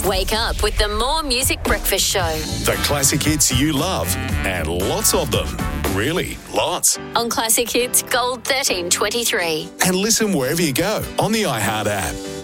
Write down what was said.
Wake up with the More Music Breakfast Show. The classic hits you love, and lots of them. Really, lots. On Classic Hits Gold 1323. And listen wherever you go on the iHeart app.